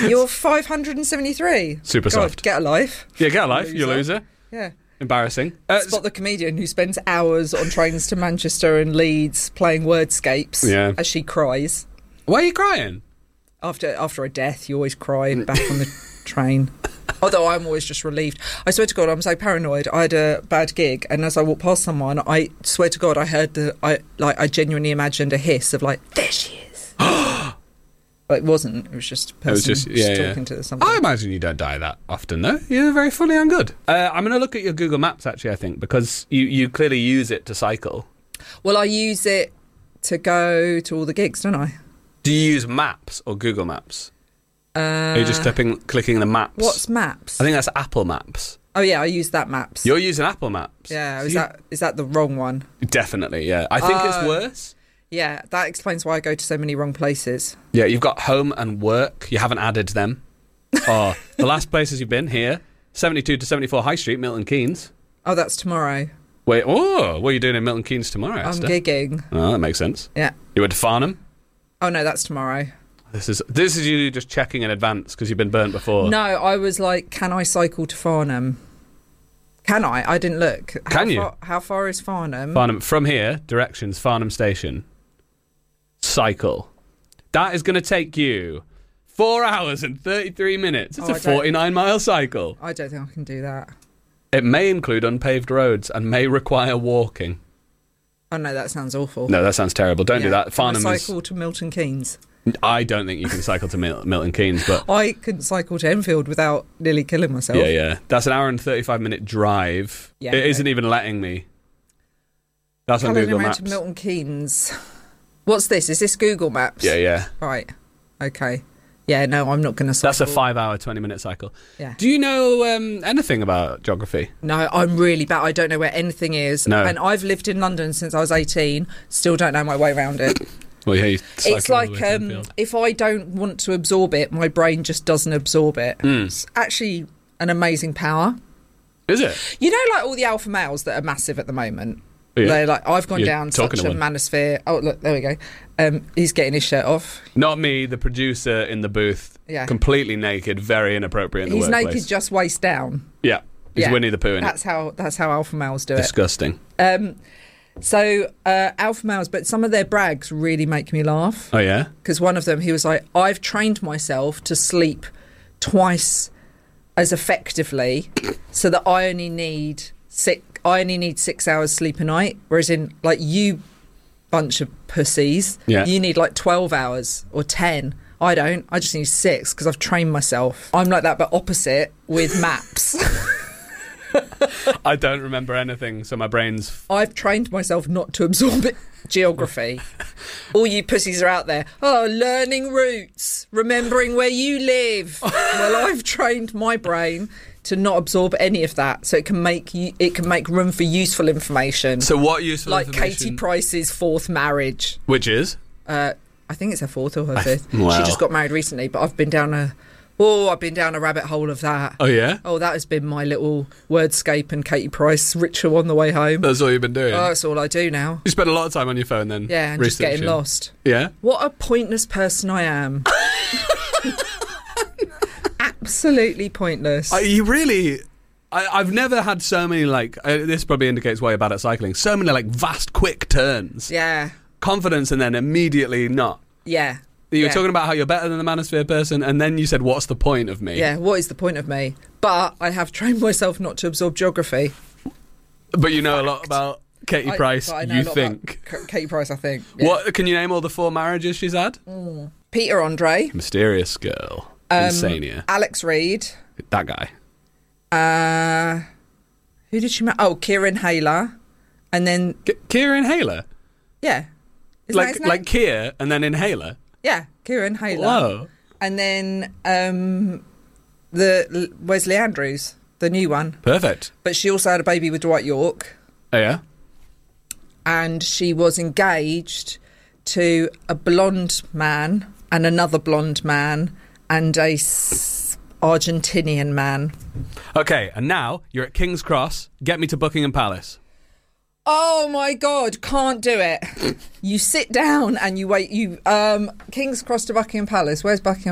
You're 573. Super God, soft. Get a life. Yeah, get a life, you loser. Yeah. Embarrassing. Spot the comedian who spends hours on trains to Manchester and Leeds playing wordscapes as she cries. Why are you crying? After a death, you always cry back on the train. Although I'm always just relieved. I swear to God, I'm so paranoid. I had a bad gig, and as I walked past someone, I swear to God, I heard I genuinely imagined a hiss of like, there she is. But it wasn't. It was just a person talking to somebody. I imagine you don't die that often, though. You're very funny and good. I'm going to look at your Google Maps, actually, I think, because you clearly use it to cycle. Well, I use it to go to all the gigs, don't I? Do you use Maps or Google Maps? Are you just clicking the maps? What's Maps? I think that's Apple Maps. Oh, yeah, I use that Maps. You're using Apple Maps? Yeah, is that the wrong one? Definitely, yeah. I think it's worse. Yeah, that explains why I go to so many wrong places. Yeah, you've got home and work. You haven't added them. Oh, the last places you've been here, 72 to 74 High Street, Milton Keynes. Oh, that's tomorrow. Wait, what are you doing in Milton Keynes tomorrow, Esther? I'm gigging. Oh, that makes sense. Yeah. You went to Farnham? Oh, no, that's tomorrow. This is you just checking in advance because you've been burnt before. No, I was like, can I cycle to Farnham? Can I? I didn't look. How far is Farnham? Farnham, from here, directions, Farnham Station. Cycle. That is going to take you 4 hours and 33 minutes. It's a 49-mile cycle. I don't think I can do that. It may include unpaved roads and may require walking. Oh, no, that sounds awful. No, that sounds terrible. Don't do that. Farnham cycle to Milton Keynes. I don't think you can cycle to Milton Keynes, but I couldn't cycle to Enfield without nearly killing myself. Yeah. That's an hour and 35-minute drive. Yeah, it isn't even letting me. That's on Google Maps. To Milton Keynes. What's this? Is this Google Maps? Yeah. Right. Okay. Yeah, no, I'm not going to cycle. That's a 5 hour, 20-minute cycle. Yeah. Do you know anything about geography? No, I'm really bad. I don't know where anything is. No. And I've lived in London since I was 18. Still don't know my way around it. Well, yeah, it's like if I don't want to absorb it, my brain just doesn't absorb it. It's actually an amazing power. Is it? You know, like all the alpha males that are massive at the moment. Yeah. They're like, I've gone down such a manosphere. Oh, look, there we go. He's getting his shirt off. Not me, the producer in the booth. Yeah. Completely naked, very inappropriate in the workplace. He's workplace. naked, just waist down. Yeah. He's Winnie the Pooh in it. That's how alpha males do Disgusting. it. So alpha males, but some of their brags really make me laugh. Oh, yeah? Because one of them, he was like, I've trained myself to sleep twice as effectively so that I only need 6 hours sleep a night, whereas in like you bunch of pussies, you need like 12 hours or 10. I don't. I just need 6 because I've trained myself. I'm like that, but opposite with maps. I don't remember anything, so my brain's... I've trained myself not to absorb it. Geography. All you pussies are out there. Oh, learning routes, remembering where you live. Well, I've trained my brain to not absorb any of that, so it can make room for useful information. So what useful information? Like Katie Price's 4th marriage. Which is? I think it's her 4th or her 5th. Wow. She just got married recently, but I've been down a rabbit hole of that. Oh, yeah? Oh, that has been my little wordscape and Katie Price ritual on the way home. That's all you've been doing? Oh, that's all I do now. You spend a lot of time on your phone then? Yeah, and just getting lost. Yeah? What a pointless person I am. Absolutely pointless. You really... I've never had so many, this probably indicates why you're bad at cycling, so many, vast, quick turns. Yeah. Confidence and then immediately not. Yeah. You were talking about how you're better than the manosphere person, and then you said, what's the point of me? Yeah, what is the point of me? But I have trained myself not to absorb geography. But you know a lot about Katie Price, you think. Katie Price, I think. Yeah. What? Can you name all the 4 marriages she's had? Peter Andre. Mysterious girl. Insania. Alex Reid. That guy. Who did she marry? Oh, Kieran Hayler. And then... Kieran Hayler? Yeah. Like Keir and then Inhaler? Yeah, Kieran Hayler. Whoa. And then the Wesley Andrews, the new one. Perfect. But she also had a baby with Dwight York. Oh, yeah? And she was engaged to a blonde man and another blonde man and a Argentinian man. Okay, and now you're at King's Cross. Get me to Buckingham Palace. Oh my God, can't do it. You sit down and you wait. King's Cross to Buckingham Palace. Where's Buckingham